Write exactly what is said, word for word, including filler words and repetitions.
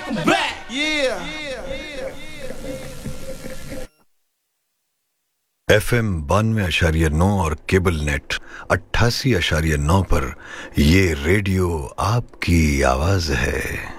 F M बानवे अशारिया नौ और केबल नेट अट्ठासी अशारिया नौ पर ये रेडियो आपकी आवाज है।